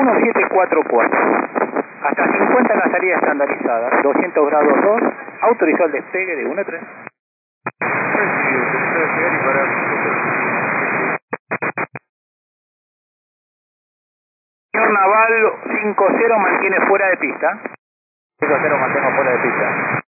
1744. Hasta 50 en la salida estandarizada. 200 grados 2. Autorizó el despegue de 1-3. Recibido, tercera llegar y parar 5-0. Señor Naval 5-0 mantiene fuera de pista. 5-0 mantengo fuera de pista.